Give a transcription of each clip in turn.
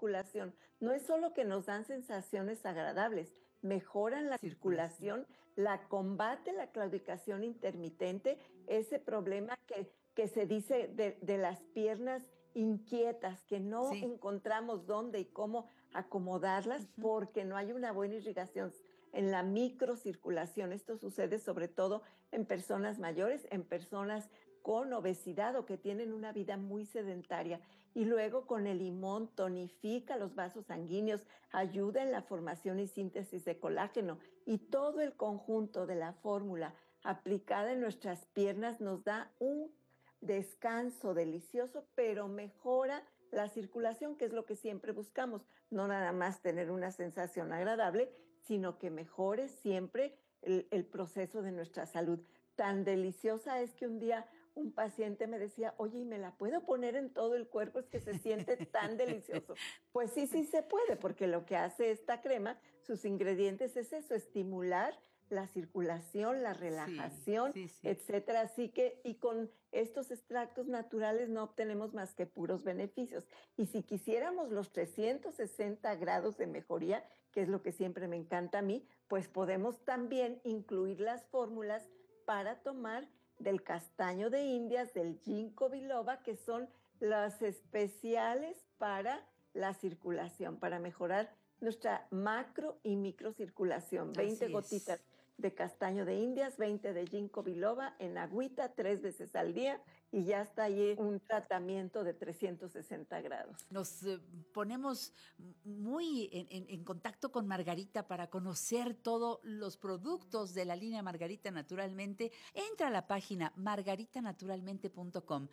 circulación. No es solo que nos dan sensaciones agradables, mejoran la circulación, la combate la claudicación intermitente, ese problema que se dice de las piernas inquietas, que no encontramos dónde y cómo acomodarlas porque no hay una buena irrigación en la microcirculación. Esto sucede sobre todo en personas mayores, en personas con obesidad o que tienen una vida muy sedentaria. Y luego con el limón tonifica los vasos sanguíneos, ayuda en la formación y síntesis de colágeno, y todo el conjunto de la fórmula aplicada en nuestras piernas nos da un descanso delicioso, pero mejora la circulación, que es lo que siempre buscamos, no nada más tener una sensación agradable, sino que mejore siempre el proceso de nuestra salud. Tan deliciosa es que un día un paciente me decía, oye, ¿y me la puedo poner en todo el cuerpo? Es que se siente tan delicioso. Pues sí, sí se puede, porque lo que hace esta crema, sus ingredientes es eso, estimular la circulación, la relajación, etcétera. Así que, y con estos extractos naturales no obtenemos más que puros beneficios. Y si quisiéramos los 360 grados de mejoría, que es lo que siempre me encanta a mí, pues podemos también incluir las fórmulas para tomar del castaño de Indias, del ginkgo biloba, que son las especiales para la circulación, para mejorar nuestra macro y microcirculación. 20 gotitas de castaño de Indias, 20 de ginkgo biloba en agüita 3 veces al día, y ya está ahí un tratamiento de 360 grados. Nos ponemos muy en contacto con Margarita para conocer todos los productos de la línea Margarita Naturalmente. Entra a la página margaritanaturalmente.com,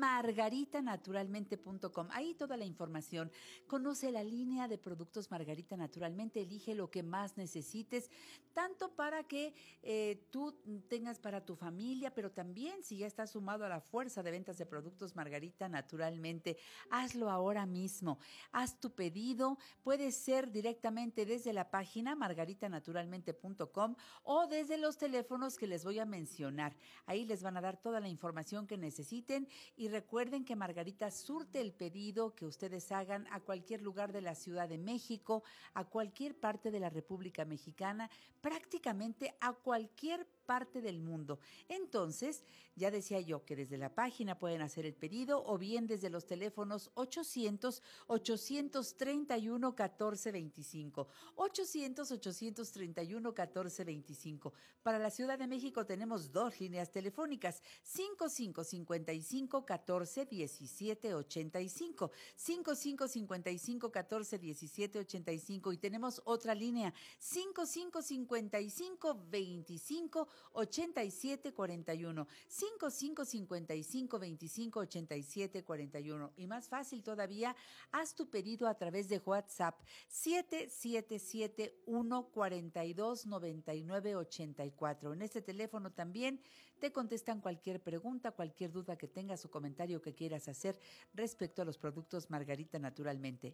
margaritanaturalmente.com. Ahí toda la información. Conoce la línea de productos Margarita Naturalmente, elige lo que más necesites, tanto para que tú tengas para tu familia, pero también si ya estás sumado a la fuerza de ventas de productos Margarita Naturalmente, hazlo ahora mismo. Haz tu pedido, puede ser directamente desde la página margaritanaturalmente.com o desde los teléfonos que les voy a mencionar. Ahí les van a dar toda la información que necesiten, y recuerden que Margarita surte el pedido que ustedes hagan a cualquier lugar de la Ciudad de México, a cualquier parte de la República Mexicana, prácticamente a cualquier parte del mundo. Entonces, ya decía yo que desde la página pueden hacer el pedido o bien desde los teléfonos 800-831-1425, 800-831-1425. Para la Ciudad de México tenemos dos líneas telefónicas, 5555-14-1785, 5555-14-1785, y tenemos otra línea, 5555-25-8741, 5555-25-8741. Y más fácil todavía, haz tu pedido a través de WhatsApp, 777-142-9984. En este teléfono también te contestan cualquier pregunta, cualquier duda que tengas o comentario que quieras hacer respecto a los productos Margarita Naturalmente.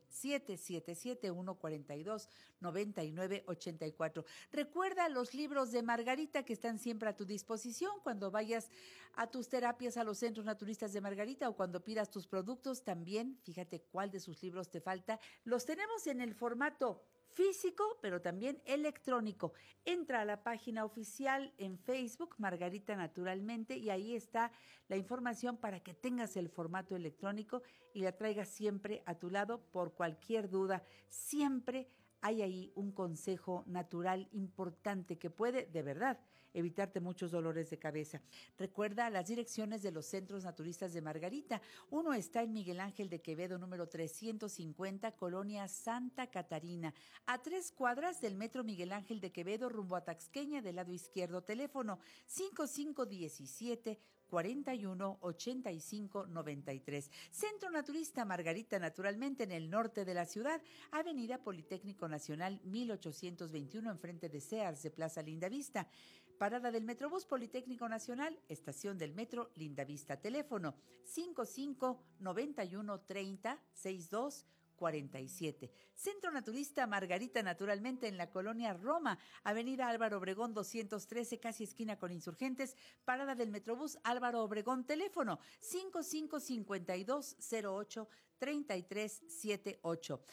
777-142-9984. Recuerda los libros de Margarita que están siempre a tu disposición cuando vayas a tus terapias a los centros naturistas de Margarita o cuando pidas tus productos. También fíjate cuál de sus libros te falta. Los tenemos en el formato físico, pero también electrónico. Entra a la página oficial en Facebook, Margarita Naturalmente, y ahí está la información para que tengas el formato electrónico y la traigas siempre a tu lado por cualquier duda. Siempre hay ahí un consejo natural importante que puede, de verdad, evitarte muchos dolores de cabeza. Recuerda las direcciones de los centros naturistas de Margarita. Uno está en Miguel Ángel de Quevedo, número 350, Colonia Santa Catarina, a 3 cuadras del Metro Miguel Ángel de Quevedo, rumbo a Taxqueña, del lado izquierdo. Teléfono 5517-418593. Centro Naturista Margarita Naturalmente, en el norte de la ciudad, Avenida Politécnico Nacional 1821, enfrente de Sears de Plaza Lindavista. Parada del Metrobús Politécnico Nacional, estación del Metro Lindavista. Teléfono 5591306247. Centro Naturista Margarita Naturalmente, en la colonia Roma, Avenida Álvaro Obregón 213, casi esquina con Insurgentes. Parada del Metrobús Álvaro Obregón. Teléfono 5552083378.